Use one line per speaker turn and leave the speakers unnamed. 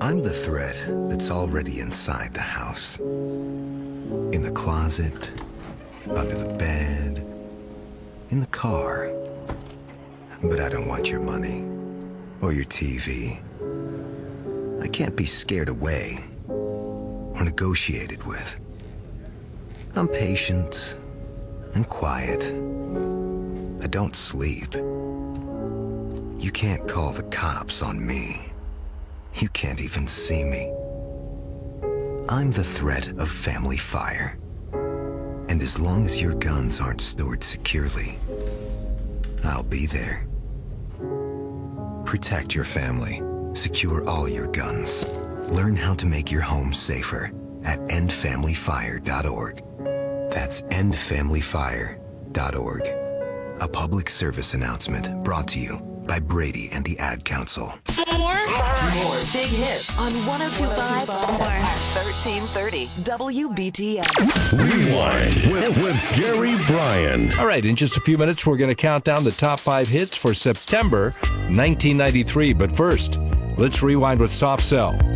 I'm the threat that's already inside the house. In the closet, under the bed, in the car. But I don't want your money or your TV. I can't be scared away or negotiated with. I'm patient and quiet. I don't sleep. You can't call the cops on me. You can't even see me. I'm the threat of family fire. And as long as your guns aren't stored securely, I'll be there. Protect your family. Secure all your guns. Learn how to make your home safer at endfamilyfire.org. That's endfamilyfire.org. A public service announcement brought to you by Brady and the Ad Council.
More big hits on 102.5 1330 WBTM.
Rewind with Gary Bryan.
All right, in just a few minutes, we're going to count down the top 5 hits for September 1993. But first, let's rewind with Soft Cell.